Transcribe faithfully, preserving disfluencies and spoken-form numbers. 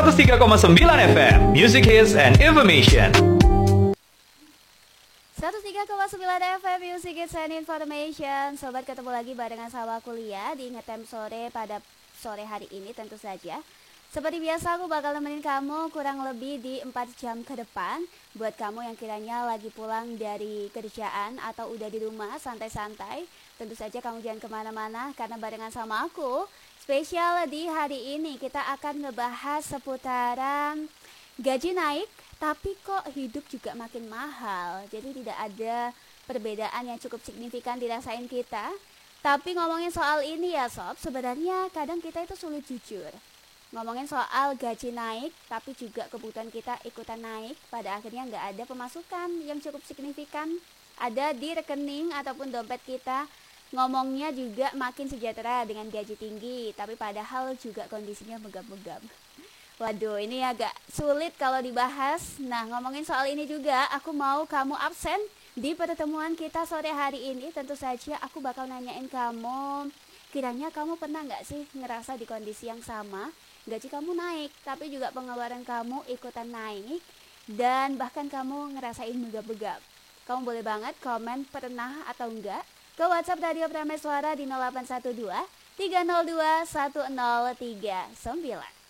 seratus tiga koma sembilan F M, Music Hits and Information. seratus tiga koma sembilan F M Music Hits and Information. Sobat, ketemu lagi barengan sama kuliah di Ngetem Sore pada sore hari ini tentu saja. Seperti biasa aku bakal nemenin kamu kurang lebih di empat jam ke depan. Buat kamu yang kiranya lagi pulang dari kerjaan atau udah di rumah santai-santai, tentu saja kamu jangan kemana-mana karena barengan sama aku. Spesial di hari ini kita akan ngebahas seputaran gaji naik tapi kok hidup juga makin mahal. Jadi tidak ada perbedaan yang cukup signifikan dirasain kita. Tapi ngomongin soal ini ya sob, sebenarnya kadang kita itu sulit jujur. Ngomongin soal gaji naik, tapi juga kebutuhan kita ikutan naik. Pada akhirnya nggak ada pemasukan yang cukup signifikan ada di rekening ataupun dompet kita. Ngomongnya juga makin sejahtera dengan gaji tinggi, tapi padahal juga kondisinya megap-megap. Waduh, ini agak sulit kalau dibahas. Nah, ngomongin soal ini juga, aku mau kamu absen di pertemuan kita sore hari ini. Tentu saja aku bakal nanyain kamu, kiranya kamu pernah nggak sih ngerasa di kondisi yang sama? Gaji kamu naik, tapi juga pengeluaran kamu ikutan naik, dan bahkan kamu ngerasain begap-begap. Kamu boleh banget komen pernah atau enggak ke WhatsApp Radio Prameswara di nol delapan satu dua tiga nol dua satu nol tiga sembilan.